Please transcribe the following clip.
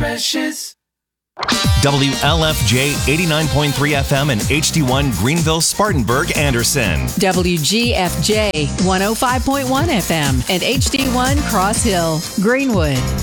Precious. WLFJ 89.3 FM and HD1 Greenville, Spartanburg, Anderson. WGFJ 105.1 FM and HD1 Cross Hill, Greenwood.